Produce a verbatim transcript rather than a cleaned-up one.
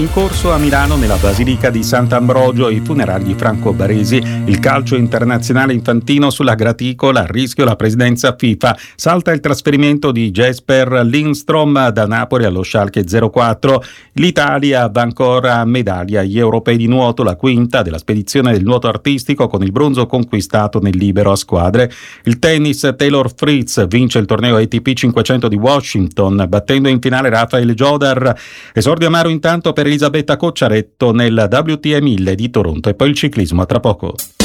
In corso a Milano, nella Basilica di Sant'Ambrogio, i funerali di Franco Baresi. Il calcio internazionale infantino sulla graticola, a rischio la presidenza FIFA. Salta il trasferimento di Jesper Lindstrom da Napoli allo Schalke zero quattro. L'Italia va ancora a medaglia agli europei di nuoto, la quinta della spedizione del nuoto artistico, con il bronzo conquistato nel libero a squadre. Il tennis, Taylor Fritz vince il torneo A T P cinquecento di Washington, battendo in finale Rafael Jodar. Esordio amaro intanto per Elisabetta Cocciaretto nel W T E mille di Toronto. E poi il ciclismo, a tra poco.